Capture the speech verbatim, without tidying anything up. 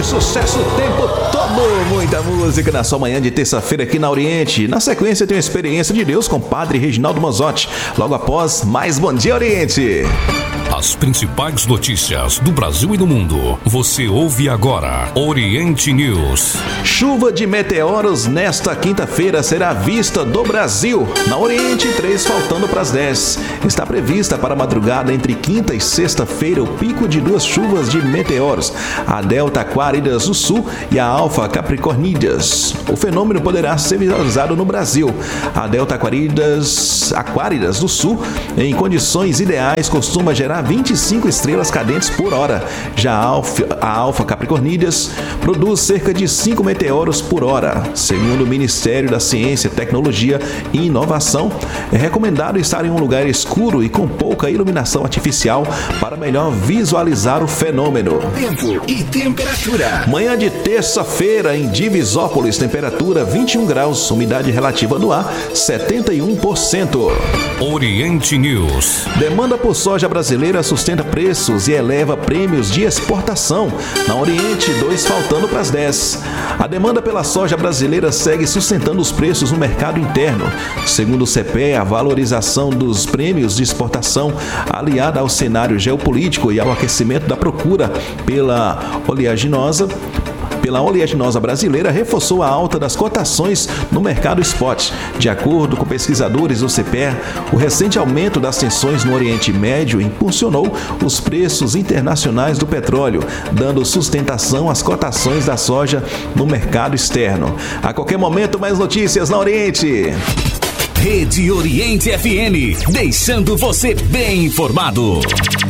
Oriente, sucesso o tempo todo, muita música na sua manhã de terça-feira aqui na Oriente. Na sequência tem a Experiência de Deus com o Padre Reginaldo Manzotti. Logo após, mais Bom Dia Oriente. As principais notícias do Brasil e do mundo, você ouve agora, Oriente News. Chuva de meteoros nesta quinta-feira será vista do Brasil. Na Oriente, três faltando para as dez. Está prevista para a madrugada entre quinta e sexta-feira o pico de duas chuvas de meteoros, a Delta Aquáridas do Sul e a Alfa Capricornídeas. O fenômeno poderá ser visualizado no Brasil. A Delta Aquáridas, Aquáridas do Sul, em condições ideais, costuma gerar vinte e cinco estrelas cadentes por hora. Já a Alfa, a Alfa Capricornídeas produz cerca de cinco meteoros por hora. Segundo o Ministério da Ciência, Tecnologia e Inovação, é recomendado estar em um lugar escuro e com pouca iluminação artificial para melhor visualizar o fenômeno. Tempo e temperatura. Manhã de terça-feira em Divisópolis, temperatura vinte e um graus, umidade relativa do ar setenta e um por cento. Oriente News. Demanda por soja brasileira sustenta preços e eleva prêmios de exportação. Na Oriente, dois faltando para as dez. A demanda pela soja brasileira segue sustentando os preços no mercado interno. Segundo o C P E, a valorização dos prêmios de exportação, aliada ao cenário geopolítico e ao aquecimento da procura pela oleaginosa, pela oleaginosa brasileira, reforçou a alta das cotações no mercado spot. De acordo com pesquisadores do C P E, o recente aumento das tensões no Oriente Médio impulsionou os preços internacionais do petróleo, dando sustentação às cotações da soja no mercado externo. A qualquer momento, mais notícias na Oriente. Rede Oriente F M, deixando você bem informado.